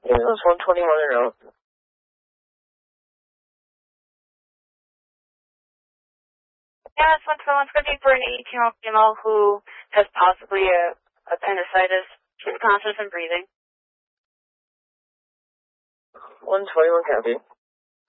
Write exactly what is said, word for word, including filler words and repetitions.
Yeah, it was one twenty-one in route. Yeah, it's one twenty-one. It's going to be for an eighteen-year-old female who has possibly a appendicitis. She's conscious and breathing. one twenty-one copy.